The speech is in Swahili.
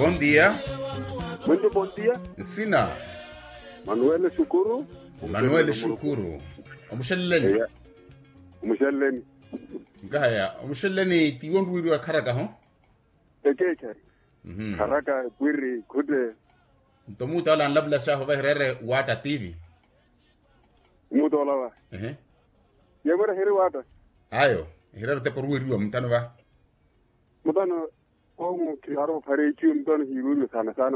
Bom dia. Muito bom dia. Sina. Manuel Shukuru. Manuel Shukuru. Omushelleni. Mushelleni. Gaya, omushelleni tiwondu wiru akaraga ho? Ekeke. Karaka kwiri kude. Tomuta lan labla shaho vehrere wata TV. Mutola wa. Yegora heri wata. Ayo, hirere te por wiru mtano ba. Mutano kongu kiraro pare kium ton hiru sana sana.